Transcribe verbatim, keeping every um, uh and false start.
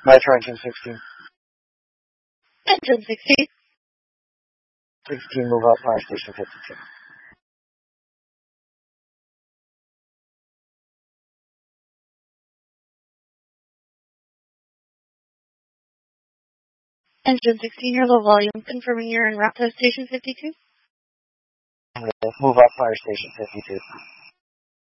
Metro engine sixteen. Engine sixteen. sixteen, move up, fire station fifty-two. Engine sixteen, your low volume, confirming you're en route to station fifty-two. Move up, fire station fifty-two.